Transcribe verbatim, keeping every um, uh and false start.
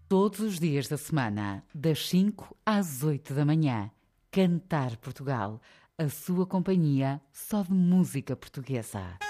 Todos os dias da semana, das cinco às oito da manhã. Cantar Portugal, a sua companhia só de música portuguesa.